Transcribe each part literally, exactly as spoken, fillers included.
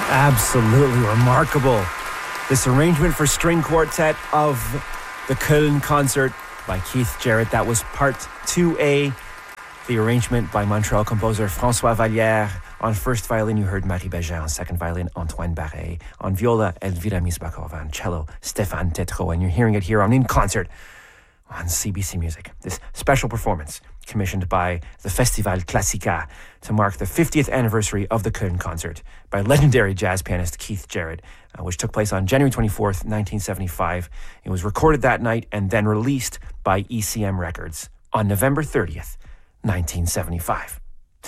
Absolutely remarkable. This arrangement for string quartet of the Köln Concert by Keith Jarrett. That was part two A. The arrangement by Montreal composer François Vallière. On first violin, you heard Marie Bégin. On second violin, Antoine Barré. On viola, Elvira Misbakova. On cello, Stéphane Tétrault. And you're hearing it here on In Concert on C B C Music. This special performance commissioned by the Festival Classica to mark the fiftieth anniversary of the Köln Concert by legendary jazz pianist Keith Jarrett, uh, which took place on January twenty-fourth, nineteen seventy-five. It was recorded that night and then released by E C M Records on November thirtieth, nineteen seventy-five.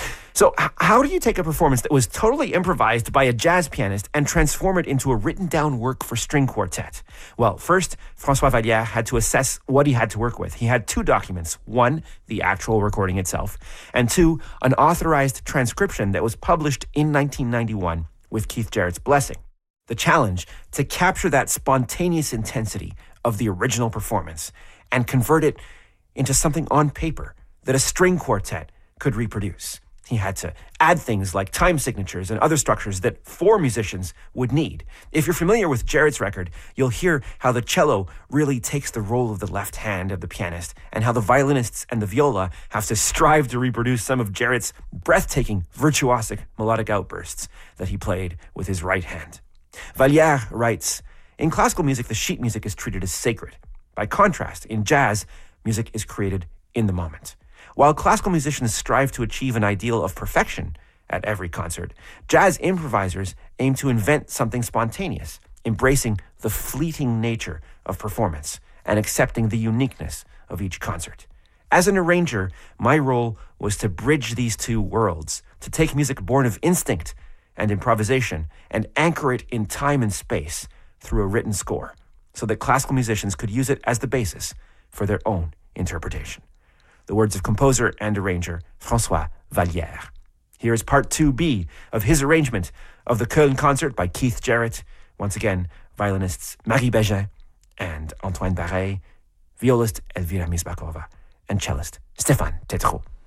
So h- how do you take a performance that was totally improvised by a jazz pianist and transform it into a written down work for string quartet? Well, first, François Vallière had to assess what he had to work with. He had two documents. One, the actual recording itself, and two, an authorized transcription that was published in nineteen ninety-one with Keith Jarrett's blessing. The challenge, to capture that spontaneous intensity of the original performance and convert it into something on paper that a string quartet could reproduce. He had to add things like time signatures and other structures that four musicians would need. If you're familiar with Jarrett's record, you'll hear how the cello really takes the role of the left hand of the pianist, and how the violinists and the viola have to strive to reproduce some of Jarrett's breathtaking, virtuosic melodic outbursts that he played with his right hand. Vallière writes, "In classical music, the sheet music is treated as sacred. By contrast, in jazz, music is created in the moment. While classical musicians strive to achieve an ideal of perfection at every concert, jazz improvisers aim to invent something spontaneous, embracing the fleeting nature of performance and accepting the uniqueness of each concert. As an arranger, my role was to bridge these two worlds, to take music born of instinct and improvisation and anchor it in time and space through a written score, so that classical musicians could use it as the basis for their own interpretation." The words of composer and arranger François Vallière. Here is part two B of his arrangement of the Köln Concert by Keith Jarrett. Once again, violinists Marie Bégin and Antoine Barré, violist Elvira Misbakova, and cellist Stéphane Tétrault.